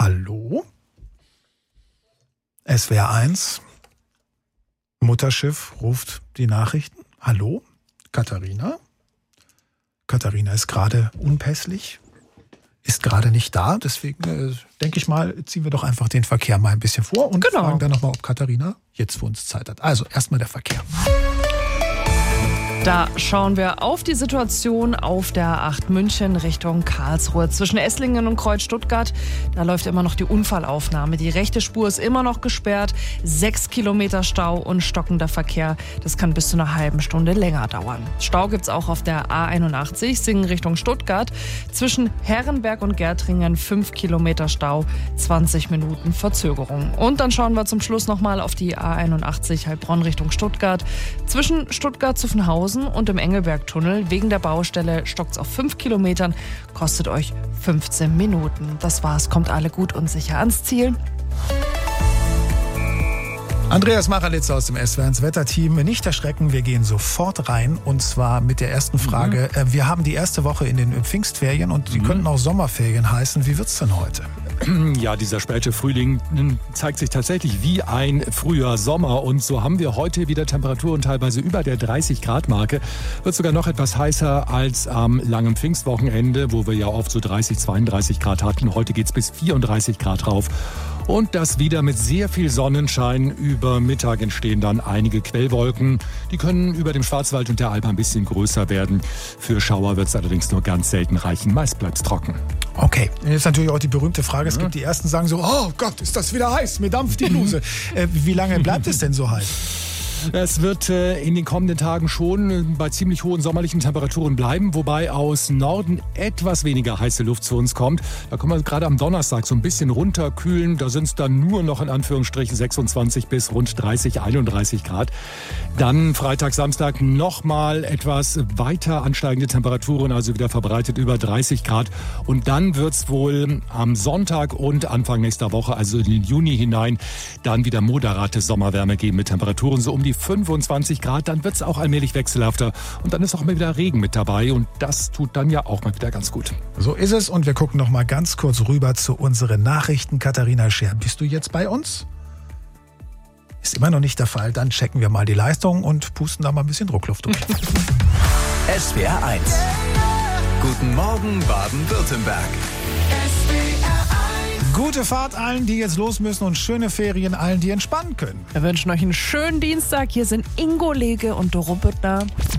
Hallo? SWR 1. Mutterschiff ruft die Nachrichten. Hallo? Katharina? Katharina ist gerade unpässlich. Ist gerade nicht da. Deswegen denke ich mal, ziehen wir doch einfach den Verkehr mal ein bisschen vor und fragen dann nochmal, ob Katharina jetzt für uns Zeit hat. Also erstmal der Verkehr. Da schauen wir auf die Situation auf der A8 München Richtung Karlsruhe. Zwischen Esslingen und Kreuz Stuttgart, da läuft immer noch die Unfallaufnahme. Die rechte Spur ist immer noch gesperrt. 6 Kilometer Stau und stockender Verkehr. Das kann bis zu einer halben Stunde länger dauern. Stau gibt's auch auf der A81 Singen Richtung Stuttgart. Zwischen Herrenberg und Gärtringen 5 Kilometer Stau, 20 Minuten Verzögerung. Und dann schauen wir zum Schluss nochmal auf die A81 Heilbronn Richtung Stuttgart. Zwischen Stuttgart-Zuffenhausen und im Engelbergtunnel. Wegen der Baustelle stockt's auf 5 Kilometern, kostet euch 15 Minuten. Das war's, kommt alle gut und sicher ans Ziel. Andreas Machralitz aus dem SWR 1 Wetterteam. Nicht erschrecken, wir gehen sofort rein und zwar mit der ersten Frage. Wir haben die erste Woche in den Pfingstferien und die könnten auch Sommerferien heißen. Wie wird's denn heute? Ja, dieser späte Frühling zeigt sich tatsächlich wie ein früher Sommer und so haben wir heute wieder Temperaturen teilweise über der 30-Grad-Marke. Wird sogar noch etwas heißer als am langen Pfingstwochenende, wo wir ja oft so 30, 32 Grad hatten. Heute geht's bis 34 Grad rauf. Und das wieder mit sehr viel Sonnenschein. Über Mittag entstehen dann einige Quellwolken. Die können über dem Schwarzwald und der Alp ein bisschen größer werden. Für Schauer wird es allerdings nur ganz selten reichen. Meist bleibt es trocken. Okay, jetzt natürlich auch die berühmte Frage. Es gibt die ersten, sagen so, oh Gott, ist das wieder heiß, mir dampft die Bluse. Wie lange bleibt es denn so heiß? Es wird in den kommenden Tagen schon bei ziemlich hohen sommerlichen Temperaturen bleiben, wobei aus Norden etwas weniger heiße Luft zu uns kommt. Da können wir gerade am Donnerstag so ein bisschen runterkühlen. Da sind es dann nur noch in Anführungsstrichen 26 bis rund 30, 31 Grad. Dann Freitag, Samstag nochmal etwas weiter ansteigende Temperaturen, also wieder verbreitet über 30 Grad. Und dann wird es wohl am Sonntag und Anfang nächster Woche, also in den Juni hinein, dann wieder moderate Sommerwärme geben mit Temperaturen so um die 25 Grad, dann wird es auch allmählich wechselhafter und dann ist auch mal wieder Regen mit dabei und das tut dann ja auch mal wieder ganz gut. So ist es und wir gucken noch mal ganz kurz rüber zu unseren Nachrichten. Katharina Scher, bist du jetzt bei uns? Ist immer noch nicht der Fall, dann checken wir mal die Leistung und pusten da mal ein bisschen Druckluft durch. SWR 1. Guten Morgen Baden-Württemberg. Gute Fahrt allen, die jetzt los müssen und schöne Ferien allen, die entspannen können. Wir wünschen euch einen schönen Dienstag. Hier sind Ingo Lege und Doro Büttner.